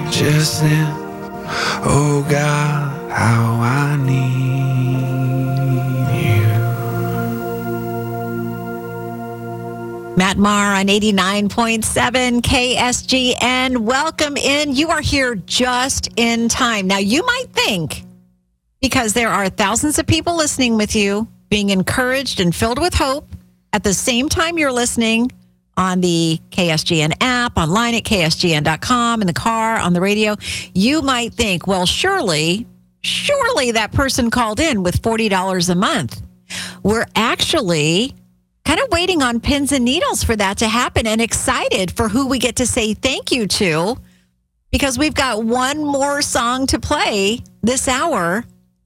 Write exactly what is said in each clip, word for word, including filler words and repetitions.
just then. Oh God, how I need you. Matt Maher on eighty-nine point seven K S G N. Welcome in. You are here just in time. Now, you might think, because there are thousands of people listening with you, being encouraged and filled with hope at the same time you're listening on the K S G N app, online at K S G N dot com, in the car, on the radio, you might think, well, surely, surely that person called in with forty dollars a month. We're actually kind of waiting on pins and needles for that to happen and excited for who we get to say thank you to, because we've got one more song to play this hour.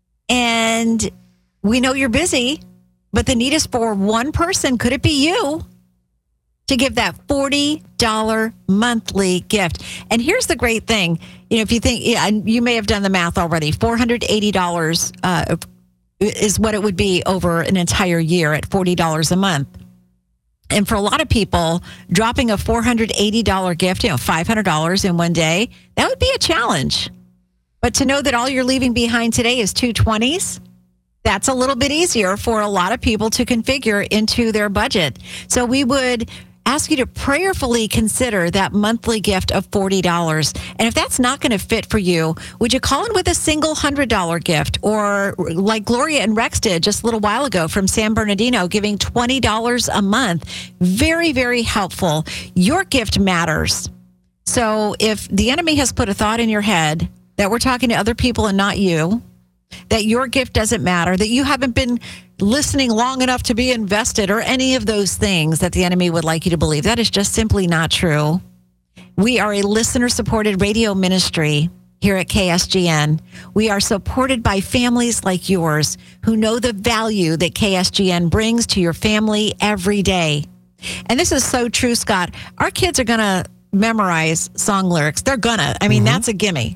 And we know you're busy, but the need is for one person. Could it be you to give that forty dollars monthly gift? And here's the great thing. You know, if you think, yeah, you may have done the math already, four hundred eighty dollars uh, is what it would be over an entire year at forty dollars a month. And for a lot of people, dropping a four hundred eighty dollars gift, you know, five hundred dollars in one day, that would be a challenge. But to know that all you're leaving behind today is two twenties, that's a little bit easier for a lot of people to configure into their budget. So we would ask you to prayerfully consider that monthly gift of forty dollars. And if that's not going to fit for you, would you call in with a single one hundred dollars gift? Or like Gloria and Rex did just a little while ago from San Bernardino, giving twenty dollars a month. Very, very helpful. Your gift matters. So if the enemy has put a thought in your head that we're talking to other people and not you, that your gift doesn't matter, that you haven't been listening long enough to be invested, or any of those things that the enemy would like you to believe, that is just simply not true. We are a listener-supported radio ministry here at K S G N. We are supported by families like yours who know the value that K S G N brings to your family every day. And this is so true, Scott. Our kids are going to memorize song lyrics. They're going to. I mean, mm-hmm. That's a gimme.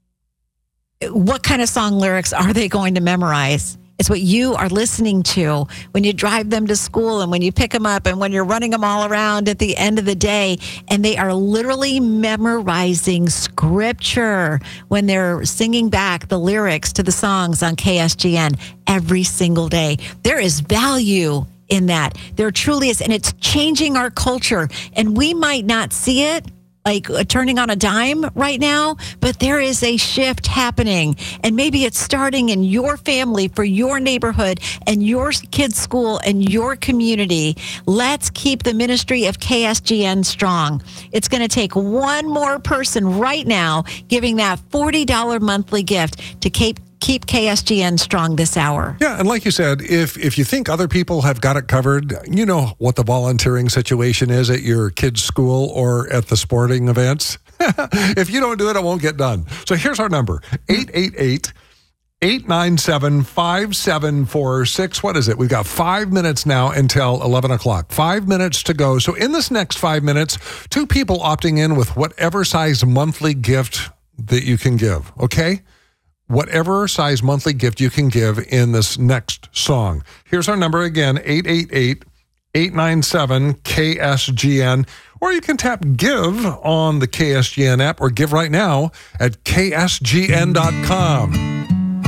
What kind of song lyrics are they going to memorize? It's what you are listening to when you drive them to school and when you pick them up and when you're running them all around at the end of the day. And they are literally memorizing scripture when they're singing back the lyrics to the songs on K S G N every single day. There is value in that. There truly is. And it's changing our culture. And we might not see it like uh, turning on a dime right now, but there is a shift happening. And maybe it's starting in your family, for your neighborhood and your kids' school and your community. Let's keep the ministry of K S G N strong. It's going to take one more person right now giving that forty dollars monthly gift to keep Keep K S G N strong this hour. Yeah, and like you said, if if you think other people have got it covered, you know what the volunteering situation is at your kid's school or at the sporting events. If you don't do it, it won't get done. So here's our number, eight eight eight, eight nine seven, five seven four six. What is it? We've got five minutes now until eleven o'clock. Five minutes to go. So in this next five minutes, two people opting in with whatever size monthly gift that you can give, okay? Whatever size monthly gift you can give in this next song. Here's our number again, eight eight eight, eight nine seven, K S G N. Or you can tap give on the K S G N app, or give right now at K S G N dot com.